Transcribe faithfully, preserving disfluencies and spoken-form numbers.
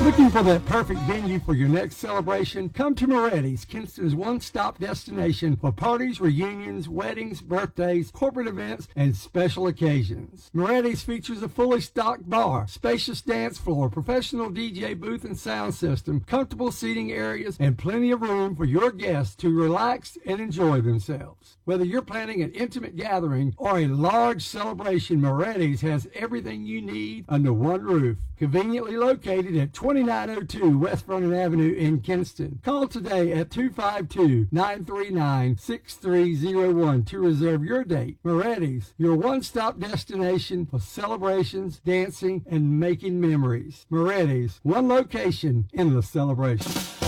Looking for that perfect venue for your next celebration? Come to Moretti's, Kinston's one-stop destination for parties, reunions, weddings, birthdays, corporate events, and special occasions. Moretti's features a fully stocked bar, spacious dance floor, professional D J booth and sound system, comfortable seating areas, and plenty of room for your guests to relax and enjoy themselves. Whether you're planning an intimate gathering or a large celebration, Moretti's has everything you need under one roof. Conveniently located at twenty-nine oh two West Vernon Avenue in Kinston. Call today at two five two, nine three nine, six three zero one to reserve your date. Moretti's, your one-stop destination for celebrations, dancing, and making memories. Moretti's, one location in the celebration.